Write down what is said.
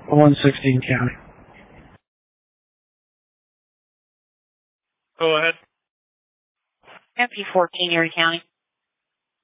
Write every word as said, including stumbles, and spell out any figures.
one sixteen County. Go ahead. M P fourteen, Erie County.